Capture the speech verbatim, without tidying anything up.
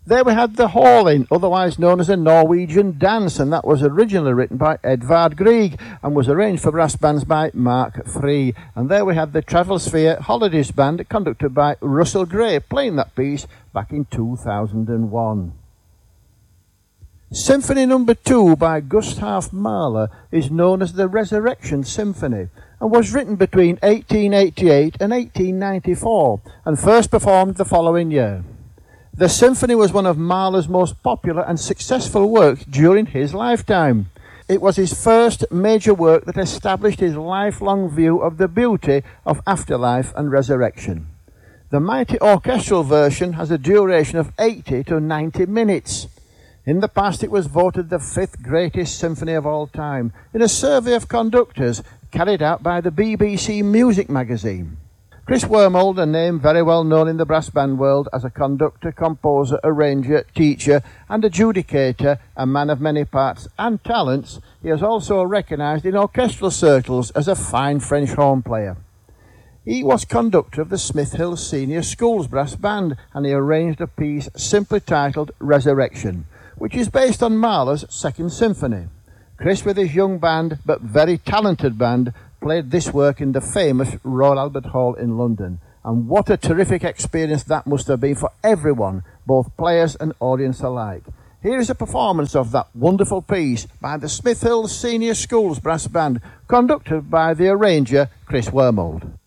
There we had the Hauling, otherwise known as a Norwegian dance, and that was originally written by Edvard Grieg and was arranged for brass bands by Mark Free. And there we had the Travelsphere Holidays Band, conducted by Russell Gray, playing that piece back in two thousand one. Symphony number two by Gustav Mahler is known as the Resurrection Symphony and was written between eighteen eighty-eight and eighteen ninety-four and first performed the following year. The symphony was one of Mahler's most popular and successful works during his lifetime. It was his first major work that established his lifelong view of the beauty of afterlife and resurrection. The mighty orchestral version has a duration of eighty to ninety minutes. In the past, it was voted the fifth greatest symphony of all time in a survey of conductors carried out by the B B C Music magazine. Chris Wormold, a name very well known in the brass band world as a conductor, composer, arranger, teacher and adjudicator, a man of many parts and talents, he is also recognised in orchestral circles as a fine French horn player. He was conductor of the Smith Hill Senior Schools Brass Band, and he arranged a piece simply titled Resurrection, which is based on Mahler's Second Symphony. Chris, with his young band, but very talented band, played this work in the famous Royal Albert Hall in London. And what a terrific experience that must have been for everyone, both players and audience alike. Here is a performance of that wonderful piece by the Smith Hill Senior Schools Brass Band, conducted by the arranger Chris Wormold.